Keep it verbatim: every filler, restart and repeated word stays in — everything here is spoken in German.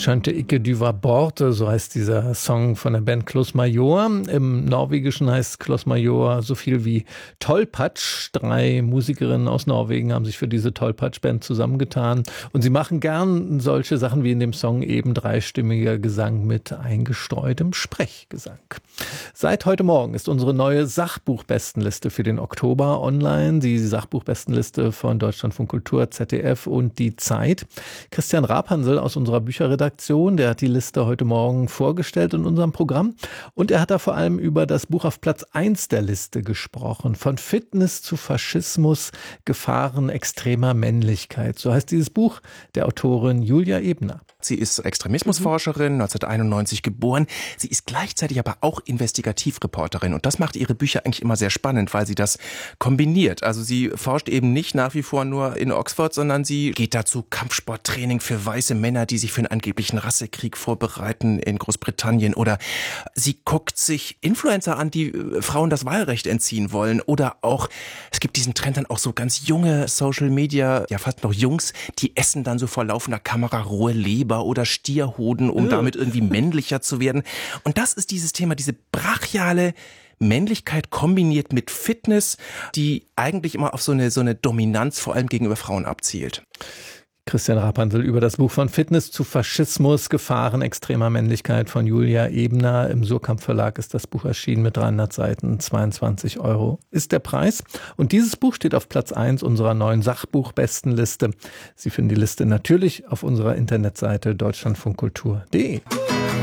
Skjønte ikke du var borte, so heißt dieser Song von der Band Kloss Major. Im Norwegischen heißt Kloss Major so viel wie Tollpatsch. Drei Musikerinnen aus Norwegen haben sich für diese Tollpatsch-Band zusammengetan. Und sie machen gern solche Sachen wie in dem Song eben dreistimmiger Gesang mit eingestreutem Sprechgesang. Seit heute Morgen ist unsere neue Sachbuchbestenliste für den Oktober online. Die Sachbuchbestenliste von Deutschlandfunk Kultur, Z D F und Die Zeit. Christian Rapansel aus unserer Bücherredaktion, der hat die Liste heute Morgen vorgestellt in unserem Programm. Und er hat da vor allem über das Buch auf Platz eins der Liste gesprochen. Von Fitness zu Faschismus, Gefahren extremer Männlichkeit. So heißt dieses Buch der Autorin Julia Ebner. Sie ist Extremismusforscherin, neunzehnhunderteinundneunzig geboren. Sie ist gleichzeitig aber auch Investigativreporterin. Und das macht ihre Bücher eigentlich immer sehr spannend, weil sie das kombiniert. Also sie forscht eben nicht nach wie vor nur in Oxford, sondern sie geht dazu Kampfsporttraining für weiße Männer, die sich für einen angeblichen Rassekrieg vorbereiten in Großbritannien. Oder sie guckt sich Influencer an, die Frauen das Wahlrecht entziehen wollen. Oder auch, es gibt diesen Trend dann auch so ganz junge Social Media, ja fast noch Jungs, die essen dann so vor laufender Kamera rohe Leber oder Stierhoden, um damit irgendwie männlicher zu werden. Und das ist dieses Thema, diese brachiale Männlichkeit kombiniert mit Fitness, die eigentlich immer auf so eine, so eine Dominanz vor allem gegenüber Frauen abzielt. Christian Rapansel über das Buch von Fitness zu Faschismus, Gefahren extremer Männlichkeit von Julia Ebner. Im Surkamp Verlag ist das Buch erschienen mit dreihundert Seiten, zweiundzwanzig Euro ist der Preis. Und dieses Buch steht auf Platz eins unserer neuen Sachbuchbestenliste. Sie finden die Liste natürlich auf unserer Internetseite deutschlandfunkkultur punkt de.